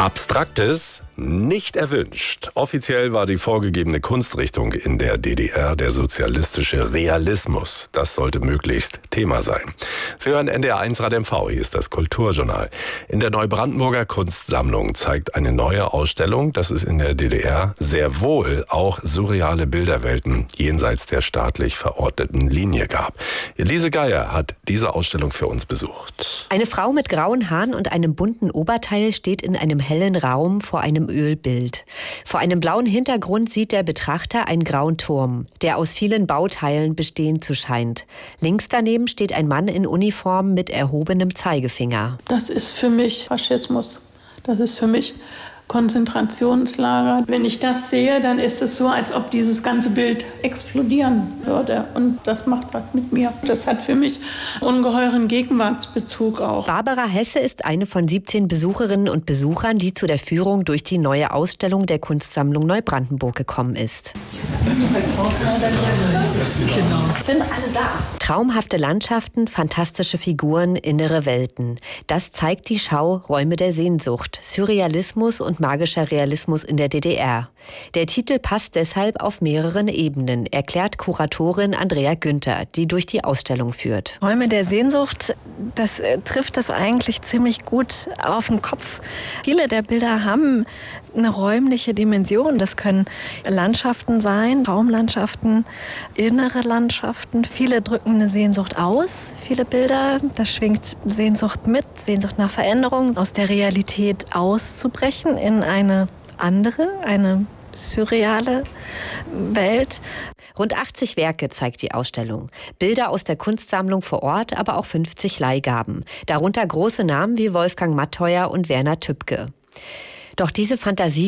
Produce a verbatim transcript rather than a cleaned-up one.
Abstraktes nicht erwünscht. Offiziell war die vorgegebene Kunstrichtung in der D D R der sozialistische Realismus. Das sollte möglichst Thema sein. Sie hören N D R eins Rad M V, hier ist das Kulturjournal. In der Neubrandenburger Kunstsammlung zeigt eine neue Ausstellung, dass es in der D D R sehr wohl auch surreale Bilderwelten jenseits der staatlich verordneten Linie gab. Elise Geier hat diese Ausstellung für uns besucht. Eine Frau mit grauen Haaren und einem bunten Oberteil steht in einem hellen Raum vor einem Ölbild. Vor einem blauen Hintergrund sieht der Betrachter einen grauen Turm, der aus vielen Bauteilen bestehen zu scheint. Links daneben steht ein Mann in Uniform mit erhobenem Zeigefinger. Das ist für mich Faschismus. Das ist für mich Konzentrationslager. Wenn ich das sehe, dann ist es so, als ob dieses ganze Bild explodieren würde. Und das macht was mit mir. Das hat für mich ungeheuren Gegenwartsbezug auch. Barbara Hesse ist eine von siebzehn Besucherinnen und Besuchern, die zu der Führung durch die neue Ausstellung der Kunstsammlung Neubrandenburg gekommen ist. Genau. Sind alle da? Traumhafte Landschaften, fantastische Figuren, innere Welten. Das zeigt die Schau Räume der Sehnsucht, Surrealismus und magischer Realismus in der D D R. Der Titel passt deshalb auf mehreren Ebenen, erklärt Kuratorin Andrea Günther, die durch die Ausstellung führt. Räume der Sehnsucht, das äh, trifft das eigentlich ziemlich gut auf den Kopf. Viele der Bilder haben eine räumliche Dimension. Das können Landschaften sein, Raumlandschaften, innere Landschaften. Viele drücken eine Sehnsucht aus, viele Bilder. Da schwingt Sehnsucht mit, Sehnsucht nach Veränderung, aus der Realität auszubrechen in eine andere, eine surreale Welt. Rund achtzig Werke zeigt die Ausstellung. Bilder aus der Kunstsammlung vor Ort, aber auch fünfzig Leihgaben. Darunter große Namen wie Wolfgang Matteuer und Werner Tübke. Doch diese Fantasie